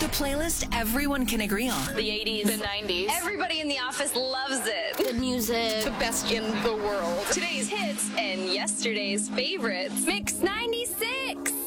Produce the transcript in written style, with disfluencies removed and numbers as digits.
playlist everyone can agree on. The 80s, the 90s. Everybody in the office loves it. The music. The best in the world. Today's hits and yesterday's favorites. Mix 96.